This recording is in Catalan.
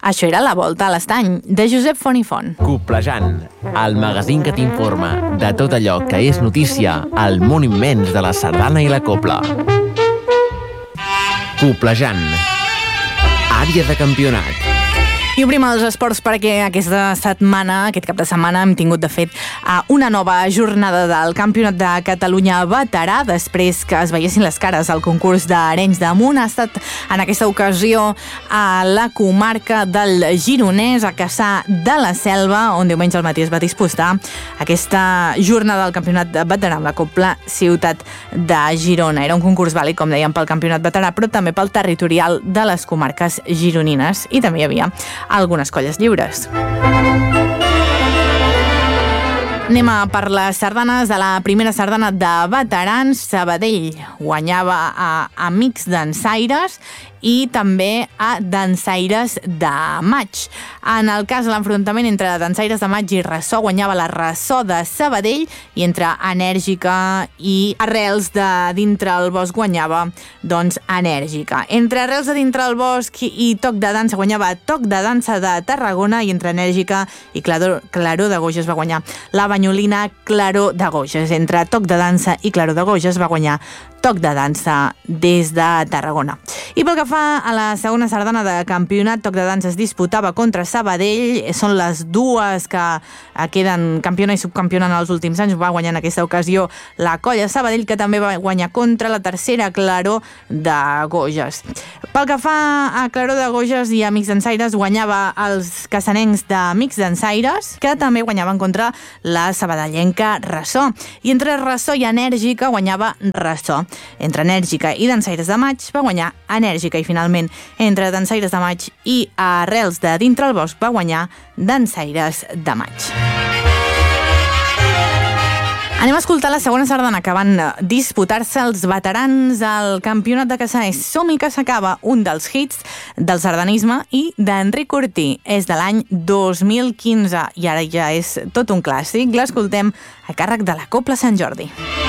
Això era La Volta a l'Estany, de Josep Font i Font. Coplejant, el magazín que t'informa de tot allò que és notícia al món immens de la sardana i la copla. Coplejant, àrea de campionat. I obrim els esports perquè aquest cap de setmana, hem tingut, de fet, una nova jornada del Campionat de Catalunya veterà, després que es veiessin les cares al concurs d'Arenys de Munt. Ha estat en aquesta ocasió a la comarca del Gironès, a Cassà de la Selva, on diumenge al matí es va disputar aquesta jornada del Campionat veterà amb la Copla Ciutat de Girona. Era un concurs vàlid, com dèiem, pel Campionat veterà, però també pel territorial de les comarques gironines. I també hi havia algunes colles lliures. Anem a per les sardanes de la primera sardana de veterans. Sabadell guanyava a Amics Dansaires i també a Dansaires de Maig. En el cas de l'enfrontament entre Dansaires de Maig i Ressò, guanyava la Ressò de Sabadell, i entre Enèrgica i Arrels de Dintre el Bosc guanyava, doncs, Enèrgica. Entre Arrels de Dintre el Bosc i Toc de Dansa guanyava Toc de Dansa de Tarragona, i entre Enèrgica i Claror de Goges va guanyar la banyolina Claror de Goges. Entre Toc de Dansa i Claror de Goges va guanyar Toc de Dansa des de Tarragona. I pel que fa a la segona sardana de campionat, Toc de Dansa es disputava contra Sabadell. Són les dues que queden campiona i subcampiona en els últims anys. Va guanyar en aquesta ocasió la colla Sabadell, que també va guanyar contra la tercera Claror de Goges. Pel que fa a Claror de Goges i Amics Dansaires, guanyava els cassanencs d'Amics Dansaires, que també guanyaven contra la sabadellenca Ressò. I entre Ressò i Enèrgica guanyava Ressò. Entre Enèrgica i Dansaires de Maig va guanyar Enèrgica, i finalment entre Dansaires de Maig i Arrels de Dintre el Bosc va guanyar Dansaires de Maig. Anem a escoltar la segona sardana que van disputar-se els veterans al Campionat de Cassà. Som-hi que s'acaba, un dels hits del sardanisme i d'Enric Cortí. És de l'any 2015 i ara ja és tot un clàssic. L'escoltem a càrrec de la Copla Sant Jordi.